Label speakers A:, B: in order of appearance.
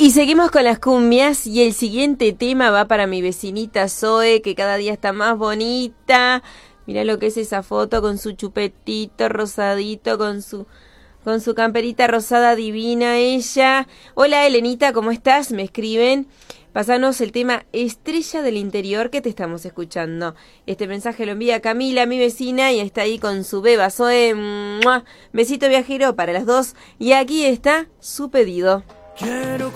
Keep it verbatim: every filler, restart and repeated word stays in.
A: Y seguimos con las cumbias y el siguiente tema va para mi vecinita Zoe, que cada día está más bonita. Mira lo que es esa foto con su chupetito rosadito, con su con su camperita rosada divina ella. Hola Elenita, ¿cómo estás? Me escriben. Pásanos el tema Estrella del Interior que te estamos escuchando. Este mensaje lo envía Camila, mi vecina, y está ahí con su beba Zoe. ¡Mua! Besito viajero para las dos. Y aquí está su pedido. Quiero